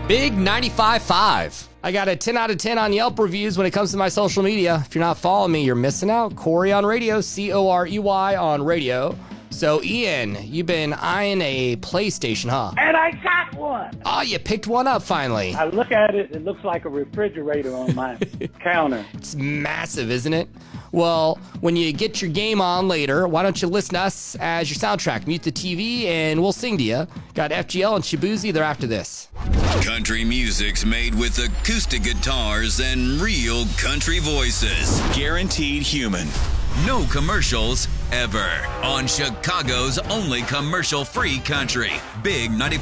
Big 95.5. I got a 10 out of 10 on Yelp reviews when it comes to my social media. If you're not following me, you're missing out. Corey on radio, Corey on radio. So, Ian, you've been eyeing a PlayStation, huh? And I got one. Oh, you picked one up finally. I look at it, it looks like a refrigerator on my counter. It's massive, isn't it? Well, when you get your game on later, why don't you listen to us as your soundtrack? Mute the TV and we'll sing to you. Got FGL and Shabuzi, they're after this. Country music's made with acoustic guitars and real country voices. Guaranteed human. No commercials ever. On Chicago's only commercial-free country. Big 95.